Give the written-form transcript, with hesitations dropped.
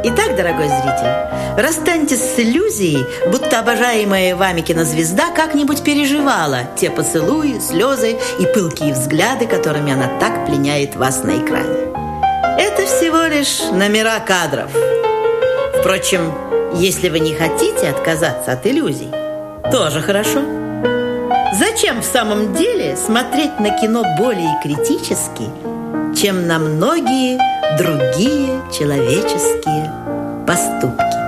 Итак, дорогой зритель, расстаньтесь с иллюзией, будто обожаемая вами кинозвезда как-нибудь переживала те поцелуи, слезы и пылкие взгляды, которыми она так пленяет вас на экране. Это всего лишь номера кадров. Впрочем, если вы не хотите отказаться от иллюзий, тоже хорошо. Зачем в самом деле смотреть на кино более критически, чем на многие другие человеческие поступки?